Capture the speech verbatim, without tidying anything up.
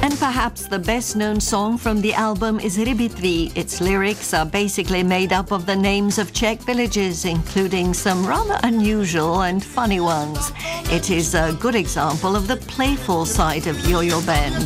And perhaps the best-known song from the album is Rybitvi. Its lyrics are basically made up of the names of Czech villages, including some rather unusual and funny ones. It is a good example of the playful side of Yo-Yo Band.